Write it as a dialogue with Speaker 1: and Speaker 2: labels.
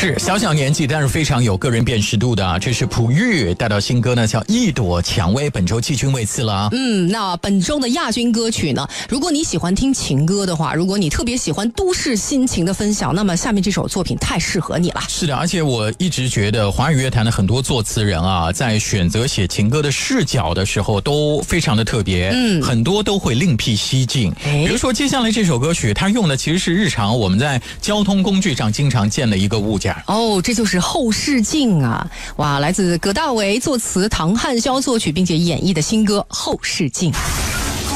Speaker 1: 是小小年纪，但是非常有个人辨识度的。这是璞玉带到新歌呢，叫《一朵蔷薇》，本周季军位次了啊。
Speaker 2: 那本周的亚军歌曲呢？如果你喜欢听情歌的话，如果你特别喜欢都市心情的分享，那么下面这首作品太适合你了。
Speaker 1: 是的，而且我一直觉得华语乐坛的很多作词人啊，在选择写情歌的视角的时候都非常的特别，很多都会另辟蹊径。比如说接下来这首歌曲，它用的其实是日常我们在交通工具上经常见的一个物件。
Speaker 2: 这就是后视镜啊！哇，来自葛大为作词，唐汉霄作曲，并且演绎的新歌《后视镜》。